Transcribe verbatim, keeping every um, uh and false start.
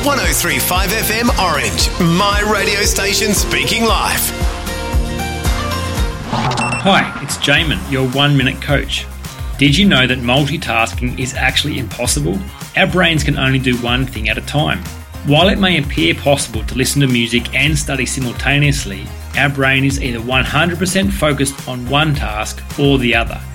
one oh three point five F M Orange, my radio station speaking live. Hi, it's Jamin, your one-minute coach. Did you know that multitasking is actually impossible? Our brains can only do one thing at a time. While it may appear possible to listen to music and study simultaneously, our brain is either one hundred percent focused on one task or the other.